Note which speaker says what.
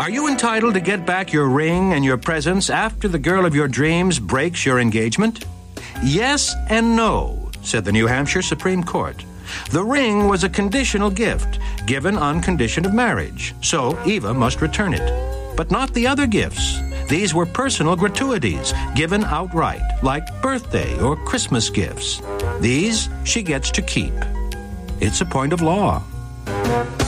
Speaker 1: Are you entitled to get back your ring and your presents after the girl of your dreams breaks your engagement? Yes and no, said the New Hampshire Supreme Court. The ring was a conditional gift, given on condition of marriage, so Eva must return it. But not the other gifts. These were personal gratuities, given outright, like birthday or Christmas gifts. These she gets to keep. It's a point of law.